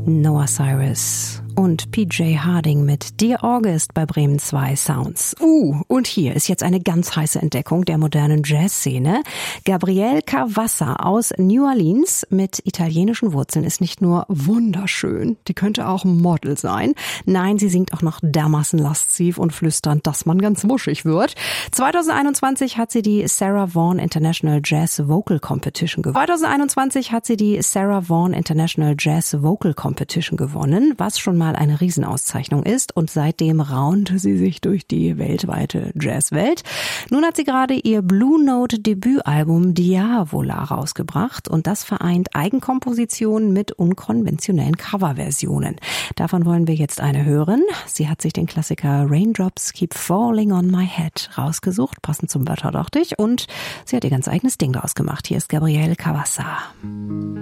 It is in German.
Noah Cyrus und PJ Harding mit Dear August bei Bremen 2 Sounds. Und hier ist jetzt eine ganz heiße Entdeckung der modernen Jazzszene. Gabrielle Cavassa aus New Orleans mit italienischen Wurzeln ist nicht nur wunderschön, die könnte auch Model sein. Nein, sie singt auch noch dermaßen lasziv und flüsternd, dass man ganz wuschig wird. 2021 hat sie die Sarah Vaughan International Jazz Vocal Competition gewonnen, was schon mal eine Riesenauszeichnung ist, und seitdem raunte sie sich durch die weltweite Jazzwelt. Nun hat sie gerade ihr Blue Note Debütalbum Diavola rausgebracht, und das vereint Eigenkompositionen mit unkonventionellen Coverversionen. Davon wollen wir jetzt eine hören. Sie hat sich den Klassiker Raindrops Keep Falling on My Head rausgesucht, passend zum Wetter, dachte ich, und sie hat ihr ganz eigenes Ding draus gemacht. Hier ist Gabrielle Cavassa.